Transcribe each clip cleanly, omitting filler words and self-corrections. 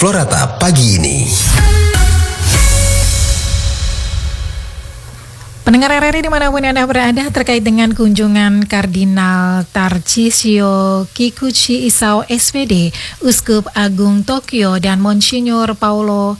Explorata pagi ini. Pendengar RRI dimanapun Anda berada, terkait dengan kunjungan Kardinal Tarcisio Kikuchi Isao SPD, Uskup Agung Tokyo, dan Monsinyur Paulo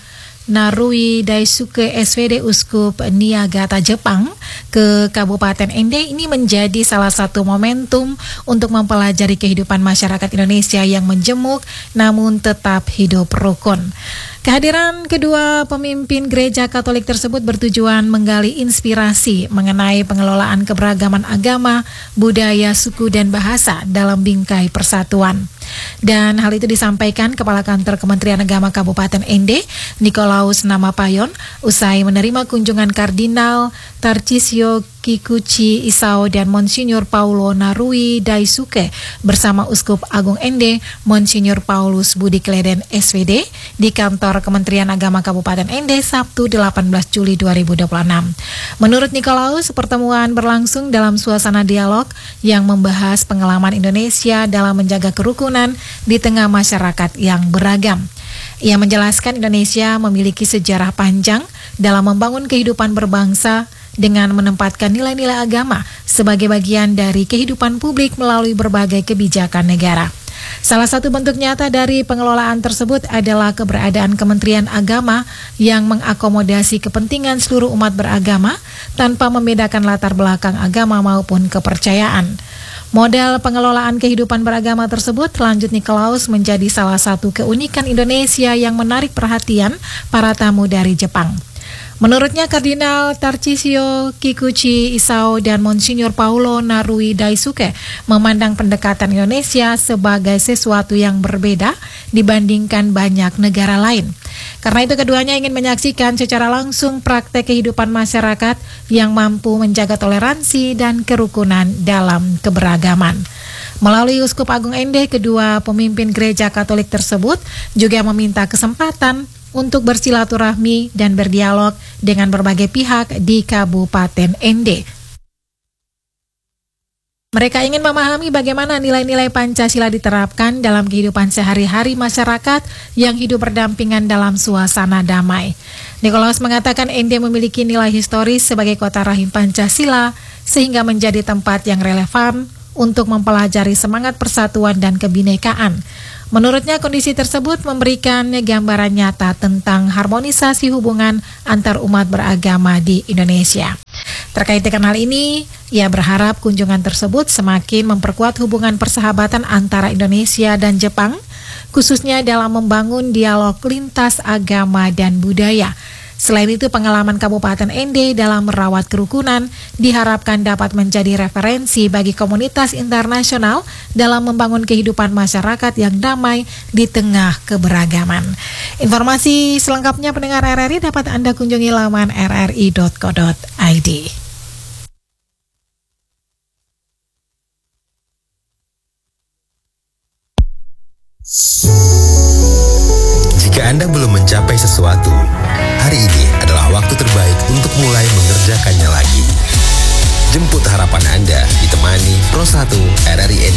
Narui Daisuke SPD, Uskup Niigata, Jepang, ke Kabupaten Ende, ini menjadi salah satu momentum untuk mempelajari kehidupan masyarakat Indonesia yang menjemuk namun tetap hidup rukun. Kehadiran kedua pemimpin gereja Katolik tersebut bertujuan menggali inspirasi mengenai pengelolaan keberagaman agama, budaya, suku, dan bahasa dalam bingkai persatuan. Dan hal itu disampaikan Kepala Kantor Kementerian Agama Kabupaten Ende, Nikolaus Namapayon, usai menerima kunjungan Kardinal Tarcisio Kikuchi Isao dan Monsinyur Paulo Narui Daisuke bersama Uskup Agung Ende, Monsinyur Paulus Budi Kleden SPD di kantor Kementerian Agama Kabupaten Ende Sabtu 18 Juli 2026. Menurut Nikolaus, pertemuan berlangsung dalam suasana dialog yang membahas pengalaman Indonesia dalam menjaga kerukunan di tengah masyarakat yang beragam. Ia menjelaskan Indonesia memiliki sejarah panjang dalam membangun kehidupan berbangsa dengan menempatkan nilai-nilai agama sebagai bagian dari kehidupan publik melalui berbagai kebijakan negara. Salah satu bentuk nyata dari pengelolaan tersebut adalah keberadaan Kementerian Agama yang mengakomodasi kepentingan seluruh umat beragama tanpa membedakan latar belakang agama maupun kepercayaan. Model pengelolaan kehidupan beragama tersebut, lanjut Nikolaus, menjadi salah satu keunikan Indonesia yang menarik perhatian para tamu dari Jepang. Menurutnya, Kardinal Tarcisio Kikuchi Isao dan Monsinyur Paulo Narui Daisuke memandang pendekatan Indonesia sebagai sesuatu yang berbeda dibandingkan banyak negara lain. Karena itu keduanya ingin menyaksikan secara langsung praktek kehidupan masyarakat yang mampu menjaga toleransi dan kerukunan dalam keberagaman. Melalui Uskup Agung Ende, kedua pemimpin gereja Katolik tersebut juga meminta kesempatan untuk bersilaturahmi dan berdialog dengan berbagai pihak di Kabupaten Ende. Mereka ingin memahami bagaimana nilai-nilai Pancasila diterapkan dalam kehidupan sehari-hari masyarakat yang hidup berdampingan dalam suasana damai. Nikolaus mengatakan Ende memiliki nilai historis sebagai kota rahim Pancasila sehingga menjadi tempat yang relevan untuk mempelajari semangat persatuan dan kebinekaan. Menurutnya, kondisi tersebut memberikan gambaran nyata tentang harmonisasi hubungan antar umat beragama di Indonesia. Terkait dengan hal ini, ia berharap kunjungan tersebut semakin memperkuat hubungan persahabatan antara Indonesia dan Jepang, khususnya dalam membangun dialog lintas agama dan budaya. Selain itu, pengalaman Kabupaten Ende dalam merawat kerukunan diharapkan dapat menjadi referensi bagi komunitas internasional dalam membangun kehidupan masyarakat yang damai di tengah keberagaman. Informasi selengkapnya pendengar RRI dapat Anda kunjungi laman rri.co.id. Jika Anda belum mencapai sesuatu, hari ini adalah waktu terbaik untuk mulai mengerjakannya lagi. Jemput harapan Anda ditemani Pro 1 RRI